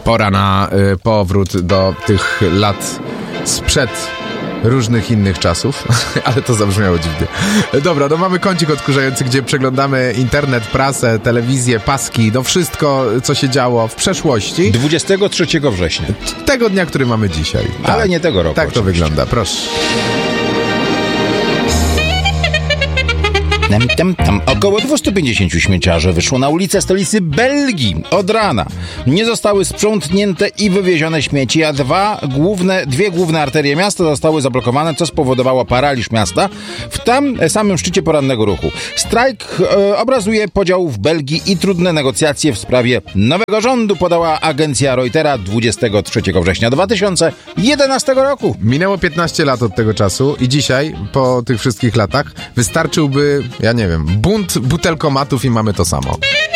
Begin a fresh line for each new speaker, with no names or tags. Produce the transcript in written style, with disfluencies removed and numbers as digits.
Pora na powrót do tych lat sprzed różnych innych czasów, ale to zabrzmiało dziwnie. Dobra, no mamy kącik odkurzający, gdzie przeglądamy internet, prasę, telewizję, paski, no wszystko, co się działo w przeszłości.
23 września.
Tego dnia, który mamy dzisiaj.
Ale nie tego roku.
Tak to
oczywiście
wygląda, proszę.
Około 250 śmieciarzy wyszło na ulicę stolicy Belgii od rana. Nie zostały sprzątnięte i wywiezione śmieci, a dwie główne arterie miasta zostały zablokowane, co spowodowało paraliż miasta w tam samym szczycie porannego ruchu. Strajk obrazuje podział w Belgii i trudne negocjacje w sprawie nowego rządu, podała agencja Reutera 23 września 2011 roku.
Minęło 15 lat od tego czasu i dzisiaj, po tych wszystkich latach, wystarczyłby, ja nie wiem, bunt butelkomatów i mamy to samo.